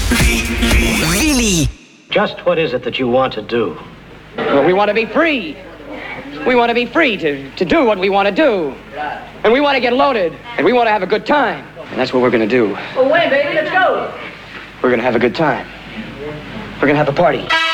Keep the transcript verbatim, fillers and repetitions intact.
Really? Just what is it that you want to do? Well, we want to be free. We want to be free to, to do what we want to do. And we want to get loaded. And we want to have a good time. And that's what we're going to do. Well, wait, baby, let's go. We're going to have a good time. We're going to have a party.